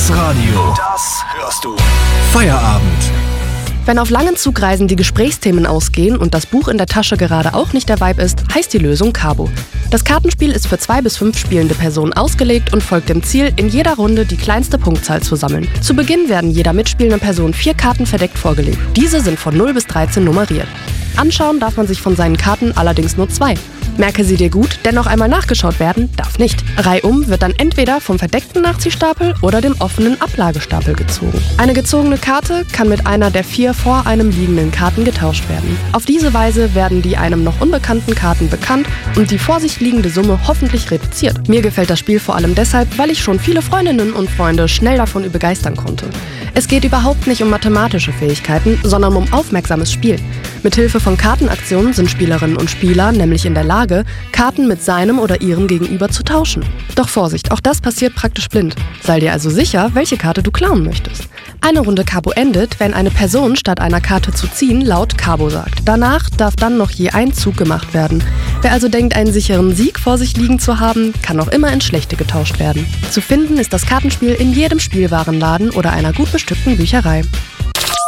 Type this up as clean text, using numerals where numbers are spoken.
Das Radio. Das hörst du. Feierabend. Wenn auf langen Zugreisen die Gesprächsthemen ausgehen und das Buch in der Tasche gerade auch nicht der Vibe ist, heißt die Lösung Cabo. Das Kartenspiel ist für 2 bis 5 spielende Personen ausgelegt und folgt dem Ziel, in jeder Runde die kleinste Punktzahl zu sammeln. Zu Beginn werden jeder mitspielenden Person 4 Karten verdeckt vorgelegt. Diese sind von 0 bis 13 nummeriert. Anschauen darf man sich von seinen Karten allerdings nur 2. Merke sie dir gut, denn noch einmal nachgeschaut werden darf nicht. Reihum wird dann entweder vom verdeckten Nachziehstapel oder dem offenen Ablagestapel gezogen. Eine gezogene Karte kann mit einer der 4 vor einem liegenden Karten getauscht werden. Auf diese Weise werden die einem noch unbekannten Karten bekannt und die vor sich liegende Summe hoffentlich reduziert. Mir gefällt das Spiel vor allem deshalb, weil ich schon viele Freundinnen und Freunde schnell davon begeistern konnte. Es geht überhaupt nicht um mathematische Fähigkeiten, sondern um aufmerksames Spiel. Mithilfe von Kartenaktionen sind Spielerinnen und Spieler nämlich in der Lage, Karten mit seinem oder ihrem Gegenüber zu tauschen. Doch Vorsicht, auch das passiert praktisch blind. Sei dir also sicher, welche Karte du klauen möchtest. Eine Runde Cabo endet, wenn eine Person statt einer Karte zu ziehen laut Cabo sagt. Danach darf dann noch je ein Zug gemacht werden. Wer also denkt, einen sicheren Sieg vor sich liegen zu haben, kann auch immer in schlechte getauscht werden. Zu finden ist das Kartenspiel in jedem Spielwarenladen oder einer gut bestückten Bücherei.